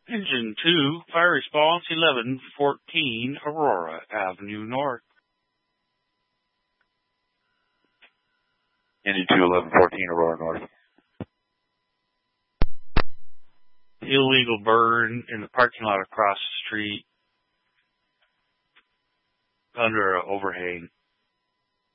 Engine 2, fire response 1114 Aurora Avenue North. Engine 2, 1114 Aurora North. Illegal burn in the parking lot across the street under an overhang.